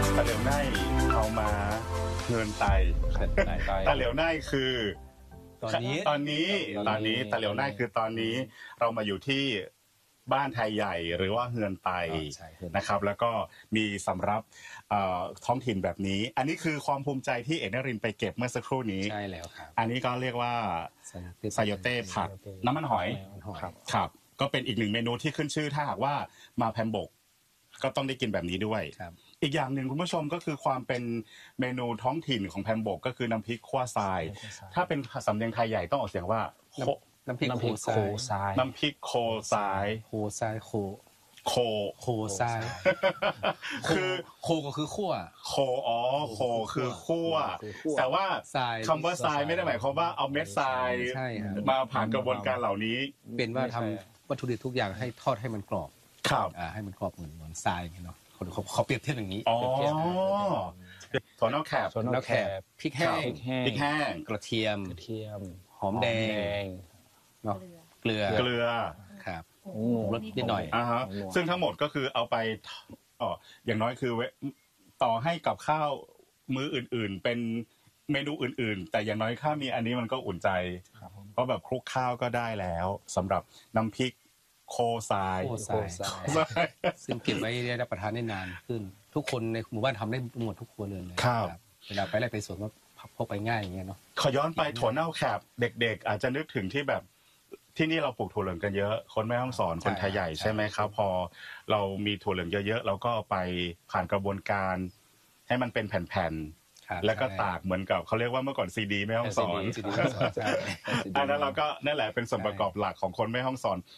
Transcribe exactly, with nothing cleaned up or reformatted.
ตาเหลียวไน่เอามาเงินไตตาเหลียวไน่คือตอนนี้ตอนนี้ตอนนี้ตาเหลียวไน่คือตอนนี้เรามาอยู่ที่บ้านไทยใหญ่หรือว่าเฮือนไตนะครับแล้วก็มีสำรับท้องถิ่นแบบนี้อันนี้คือความภูมิใจที่เอกนรินทร์ไปเก็บเมื่อสักครู่นี้ใช่แล้วครับอันนี้ก็เรียกว่าซายเต้ผัดน้ำมันหอยครับก็เป็นอีกหนึ่งเมนูที่ขึ้นชื่อถ้าหากว่ามาแพมบกก็ต้องได้กินแบบนี้ด้วยอีกอย่างหนึ่งคุณผู้ชมก็คือความเป็นเมนูท้องถิ่นของแพมบกก็คือน้ำพริกขั่วทรายถ้าเป็นสำเนียงไทยใหญ่ต้องออกเสียงว่าน้ำพริกโคทรายน้ำพริกโคทรายโคทรายโคโคโคทรายคือโคก็คือขั่วโคอ๋อโคคือขั่วแต่ว่าคำว่าทรายไม่ได้หมายความว่าเอาเม็ดทรายมาผ่านกระบวนการเหล่านี้เป็นว่าทำวัตถุดิบทุกอย่างให้ทอดให้มันกรอบครับอ่าให้มันกรอบเหมือนเหมือนทรายเนาะเขาเขาเปรียบเทียบอย่างนี้อ๋อถั่วเน่าแคบถั่วเน่าแคบพริกแห้งพริกแห้งกระเทียมกระเทียมหอมแดงเนาะเกลือเกลือครับรสนิดหน่อยอ่าฮะซึ่งทั้งหมดก็คือเอาไปอ๋ออย่างน้อยคือต่อให้กับข้าวมื้ออื่นๆเป็นเมนูอื่นๆแต่อย่างน้อยข้ามีอันนี้มันก็อุ่นใจเพราะแบบคลุกข้าวก็ได้แล้วสำหรับน้ำพริกโคทรายซึ่งเก็บไว้ได้รับประทานได้นานขึ้นทุกคนในหมู่บ้านทำได้หมดทุกครัวเรือนเลยเวลาไปไร่ไปสวนก็พกไปง่ายอย่างเงี้ยเนาะขอย้อนไปถั่วเน่าแคบเด็กๆอาจจะนึกถึงที่แบบที่นี่เราปลูกถั่วเหลืองกันเยอะคนแม่ฮ่องสอนคนไทยใหญ่ใช่ไหมครับพอเรามีถั่วเหลืองเยอะๆเราก็ไปผ่านกระบวนการให้มันเป็นแผ่นๆแล้วก็ตากเหมือนกับเขาเรียกว่าเมื่อก่อนซีดีแม่ฮ่องสอนอันนั้นเราก็นั่นแหละเป็นส่วนประกอบหลักของคนแม่ฮ่องสอน